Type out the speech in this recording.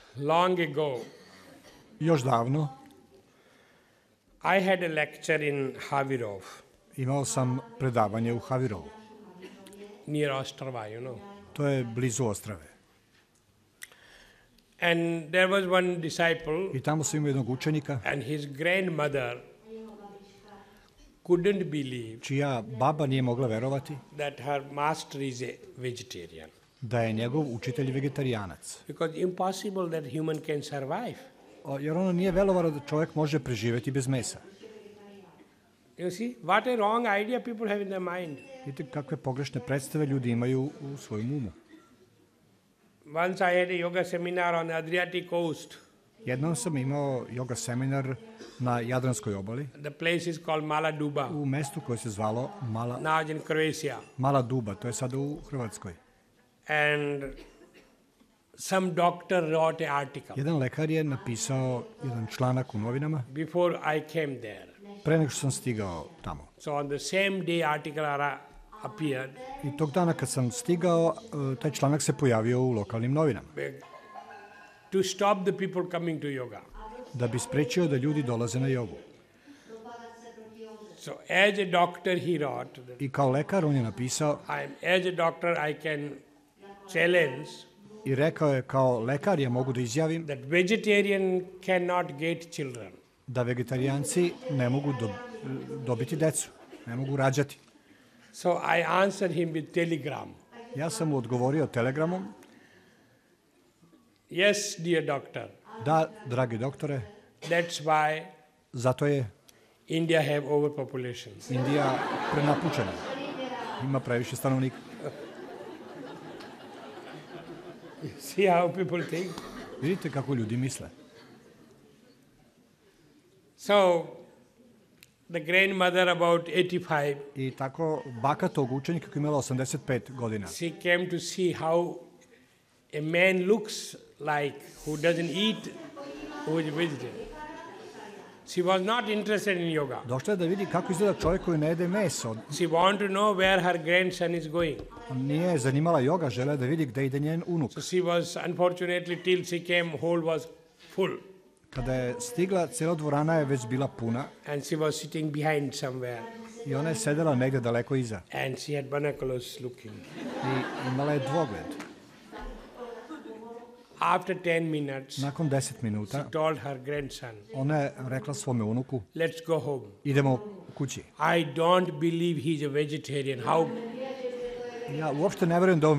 Long ago, Još davno I had a lecture in Havirov, imao sam predavanje u Havirovu. near Ostrava, To je blizu Ostrave. And there was one disciple, I tamo sam imao jednog učenika and his grandmother couldn't believe čija baba nije mogla verovati that her master is a vegetarian. da je njegov učitelj vegetarijanac. Because impossible that human can survive. Jer ono nije verovalo da čovjek može preživjeti bez mesa. You see, what a wrong idea people have in their mind. Vidite kakve pogrešne predstave ljudi imaju u svojom umu. Once I had a yoga seminar on the Adriatic coast. Jednom sam imao yoga seminar na Jadranskoj obali. The place is called Mala Duba. U mestu koje se zvalo Now in Croatia. Mala Duba, to je sada u Hrvatskoj. And some doctor wrote an article. Jedan lekar je napisao jedan članak u novinama. Before I came there. Pre nego što sam stigao tamo. So on the same day article appeared. I tog dana kad sam stigao, taj članak se pojavio u lokalnim novinama. To stop the people coming to yoga. Da bi sprečio da ljudi dolaze na jogu. So as a doctor he wrote. I kao lekar on je napisao. As a doctor I can challenge. I rekao je kao lekar ja mogu da izjavim. That vegetarian cannot get children. Da vegetarijanci ne mogu dobiti decu, ne mogu rađati. So I answered him with telegram. Ja sam mu odgovorio telegramom. Yes, dear doctor. Da, dragi doktore. That's why. Zato je India have overpopulation. Indija prenapučena. Ima previše stanovnika. See how people think. Vidite kako ljudi misle. So, the grandmother about 85. I tako baka tog učenika koja je imala 85 godina. She came to see how a man looks like who doesn't eat, who is a vegetarian. She was not interested in yoga. Došla je da vidi kako izgleda čovjek koji ne jede meso. She wanted to know where her grandson is going. Nije zanimala yoga, želela da vidi gde ide njen unuk. So she was, unfortunately, till she came, hall was full. Kada je stigla, cijela dvorana je već bila puna. And she was sitting behind somewhere. I ona je sedela negdje daleko iza. And she had binoculars looking. I imala je dvogled. After 10 minutes, nakon 10 minuta, she told her grandson, ona je rekla svome unuku, let's go home. Idemo kući. I don't believe he's a vegetarian. How? Ja uopšte ne verujem da on